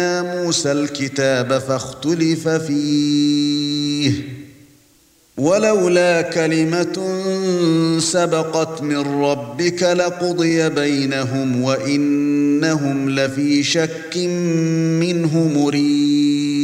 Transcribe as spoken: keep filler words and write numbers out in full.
موسى الكتاب فاختلف فيه ولولا كلمة سبقت من ربك لقضي بينهم وإنهم لفي شك منه مريب